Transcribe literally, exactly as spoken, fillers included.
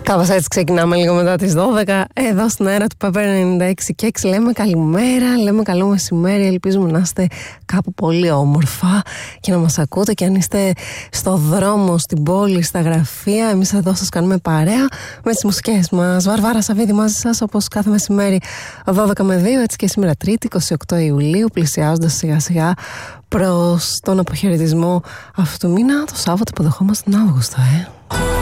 Κάπως έτσι ξεκινάμε λίγο μετά τις δώδεκα. Εδώ στην αέρα του Pepper ενενήντα έξι και έξι λέμε καλημέρα, λέμε καλό μεσημέρι. Ελπίζουμε να είστε κάπου πολύ όμορφα και να μας ακούτε. Και αν είστε στο δρόμο, στην πόλη, στα γραφεία, εμείς εδώ σας κάνουμε παρέα με τις μουσικές μας. Βαρβάρα Σαββίδη μαζί σας, όπως κάθε μεσημέρι δώδεκα με δύο. Έτσι και σήμερα Τρίτη είκοσι οκτώ Ιουλίου, πλησιάζοντας σιγά σιγά προς τον αποχαιρετισμό αυτού του μήνα, το Σάββατο που δεχόμαστε τον Αύγουστο, ε.